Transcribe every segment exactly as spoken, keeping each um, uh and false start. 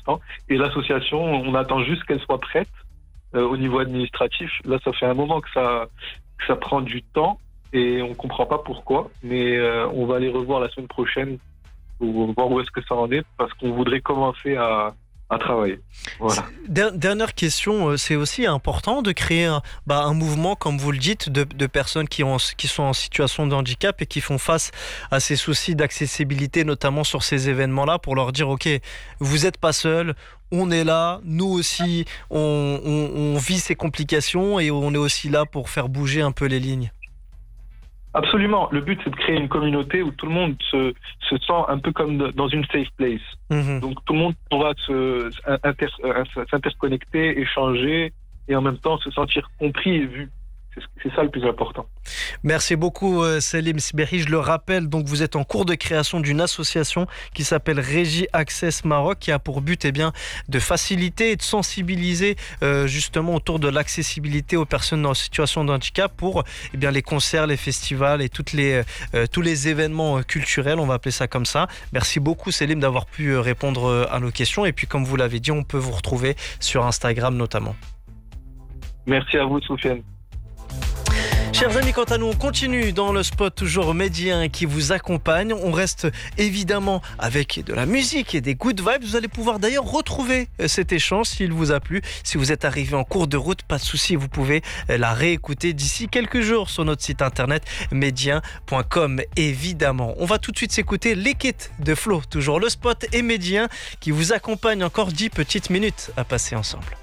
l'instant. Et l'association, on attend juste qu'elle soit prête euh, au niveau administratif. Là, ça fait un moment que ça, que ça prend du temps et on comprend pas pourquoi. Mais euh, on va aller revoir la semaine prochaine pour voir où est-ce que ça en est, parce qu'on voudrait commencer à, à travailler. Voilà. Dernière question, c'est aussi important de créer un, bah, un mouvement, comme vous le dites, de, de personnes qui, ont, qui sont en situation de handicap et qui font face à ces soucis d'accessibilité, notamment sur ces événements-là, pour leur dire, ok, vous n'êtes pas seuls, on est là, nous aussi, on, on, on vit ces complications et on est aussi là pour faire bouger un peu les lignes. Absolument. Le but, c'est de créer une communauté où tout le monde se, se sent un peu comme dans une safe place. Mmh. Donc, tout le monde pourra se, inter, s'interconnecter, échanger et en même temps se sentir compris et vu. C'est ça le plus important. Merci beaucoup Selim Sberi. Je le rappelle, donc vous êtes en cours de création d'une association qui s'appelle Régie Access Maroc, qui a pour but eh bien, de faciliter et de sensibiliser euh, justement autour de l'accessibilité aux personnes en situation de handicap pour eh bien, les concerts, les festivals et toutes les, euh, tous les événements culturels, on va appeler ça comme ça. Merci beaucoup Selim d'avoir pu répondre à nos questions et puis comme vous l'avez dit, on peut vous retrouver sur Instagram notamment. Merci à vous Soufiane. Chers amis, quant à nous, on continue dans le spot toujours médien qui vous accompagne. On reste évidemment avec de la musique et des good vibes. Vous allez pouvoir d'ailleurs retrouver cet échange s'il vous a plu. Si vous êtes arrivé en cours de route, pas de souci, vous pouvez la réécouter d'ici quelques jours sur notre site internet médien point com évidemment. On va tout de suite s'écouter Les Kits de Flo. Toujours le spot et médien qui vous accompagne encore dix petites minutes à passer ensemble.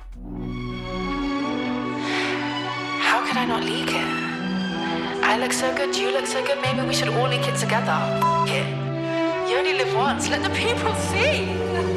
How could I not leak it? I look so good, you look so good, maybe we should all leak it together. Yeah. You only live once, let the people see.